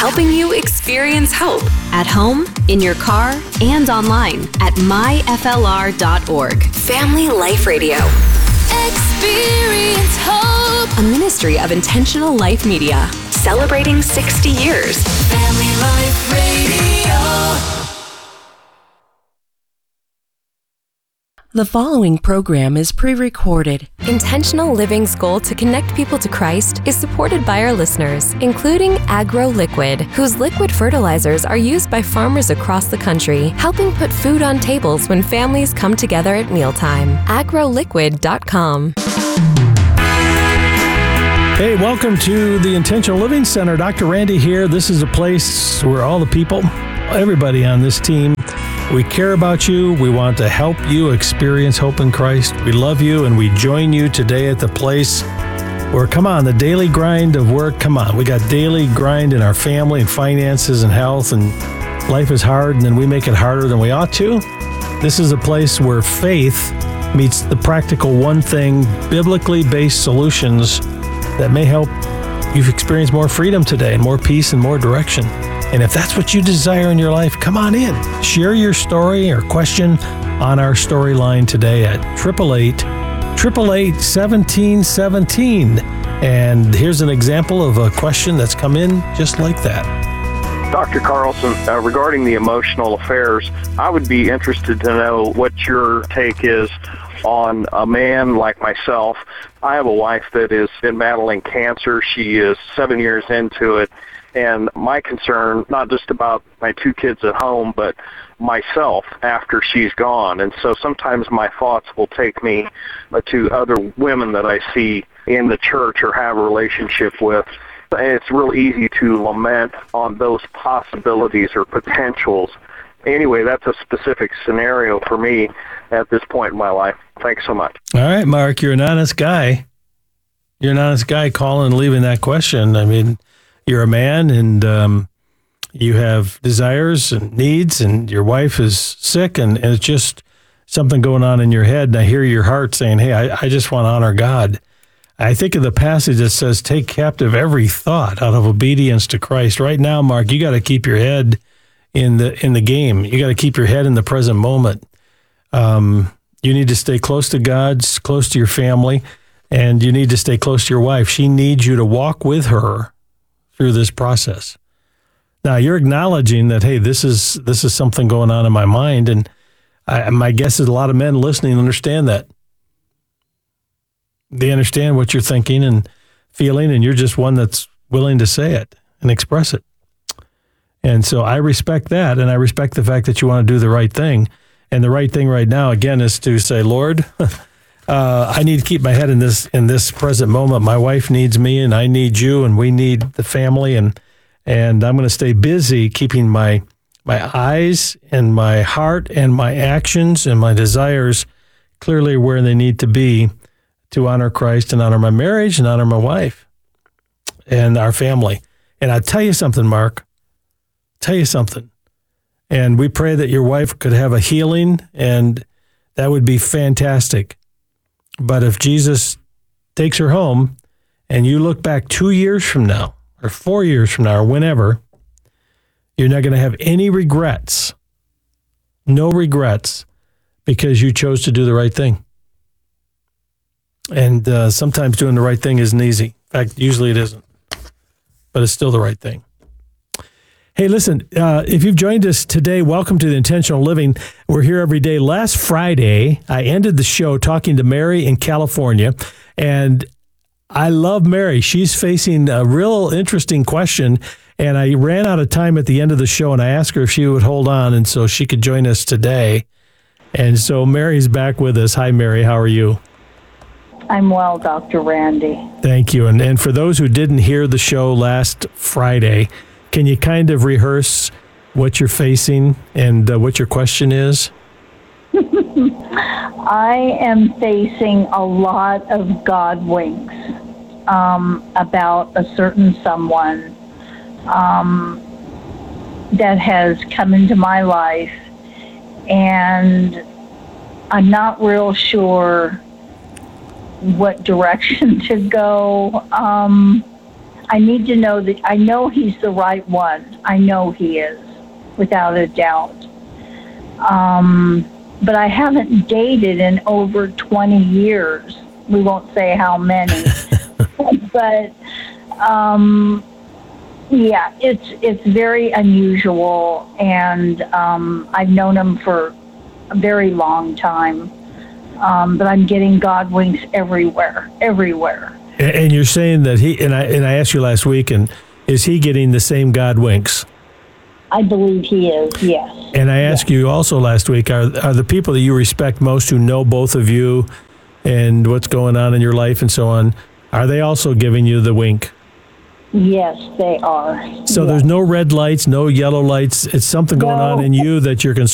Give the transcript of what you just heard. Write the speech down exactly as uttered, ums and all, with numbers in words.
helping you experience hope at home, in your car, and online at my f l r dot org. Family Life Radio. Experience hope. A ministry of Intentional Life Media, celebrating sixty years. Family Life Radio. The following program is pre-recorded. Intentional Living's goal to connect people to Christ is supported by our listeners, including Agro Liquid, whose liquid fertilizers are used by farmers across the country, helping put food on tables when families come together at mealtime. agro liquid dot com. Hey, welcome to the Intentional Living Center. Doctor Randy here. This is a place where all the people, everybody on this team, we care about you. We want to help you experience hope in Christ. We love you, and we join you today at the place where, come on, the daily grind of work, come on. We got daily grind in our family and finances and health, and life is hard, and then we make it harder than we ought to. This is a place where faith meets the practical one thing, biblically based solutions that may help you experience more freedom today and more peace and more direction. And if that's what you desire in your life, come on in. Share your story or question on our storyline today at eight eight eight, eight eight eight, one seven one seven. And here's an example of a question that's come in just like that. Doctor Carlson, uh, regarding the emotional affairs, I would be interested to know what your take is on a man like myself. I have a wife that has been battling cancer. She is seven years into it. And my concern, not just about my two kids at home, but myself after she's gone. And so sometimes my thoughts will take me to other women that I see in the church or have a relationship with. And it's real easy to lament on those possibilities or potentials. Anyway, that's a specific scenario for me at this point in my life. Thanks so much. All right, Mark, you're an honest guy. You're an honest guy calling and leaving that question. I mean, you're a man, and um, you have desires and needs, and your wife is sick, and, and it's just something going on in your head. And I hear your heart saying, hey, I, I just want to honor God. I think of the passage that says, take captive every thought out of obedience to Christ. Right now, Mark, you got to keep your head in the in the game. You got to keep your head in the present moment. Um, you need to stay close to God, close to your family, and you need to stay close to your wife. She needs you to walk with her through this process. Now, you're acknowledging that, hey, this is this is something going on in my mind, and I, my guess is a lot of men listening understand that. They understand what you're thinking and feeling, and you're just one that's willing to say it and express it. And so I respect that, and I respect the fact that you want to do the right thing. And the right thing right now, again, is to say, Lord, Uh, I need to keep my head in this in this present moment. My wife needs me, and I need you, and we need the family, and and I'm going to stay busy keeping my my eyes and my heart and my actions and my desires clearly where they need to be to honor Christ and honor my marriage and honor my wife and our family. And I tell you something, Mark. Tell you something. And we pray that your wife could have a healing, and that would be fantastic. But if Jesus takes her home and you look back two years from now or four years from now or whenever, you're not going to have any regrets, no regrets, because you chose to do the right thing. And uh, sometimes doing the right thing isn't easy. In fact, usually it isn't, but it's still the right thing. Hey, listen, uh, if you've joined us today, welcome to the Intentional Living. We're here every day. Last Friday, I ended the show talking to Mary in California, and I love Mary. She's facing a real interesting question, and I ran out of time at the end of the show, and I asked her if she would hold on, and so she could join us today. And so Mary's back with us. Hi, Mary. How are you? I'm well, Doctor Randy. Thank you. And, and for those who didn't hear the show last Friday, can you kind of rehearse what you're facing and uh, what your question is? I am facing a lot of God winks um, about a certain someone um, that has come into my life, and I'm not real sure what direction to go. Um, I need to know that I know he's the right one. I know he is, without a doubt. Um, but I haven't dated in over twenty years. We won't say how many, but um, yeah, it's it's very unusual, and um, I've known him for a very long time. Um, but I'm getting God winks everywhere, everywhere. And you're saying that he and I and I asked you last week, and is he getting the same God winks? I believe he is, yes. And I asked yes. you also last week, are are the people that you respect most, who know both of you and what's going on in your life and so on, are they also giving you the wink? Yes, they are. So yes. there's no red lights, no yellow lights. It's something going no. on in you that you're concerned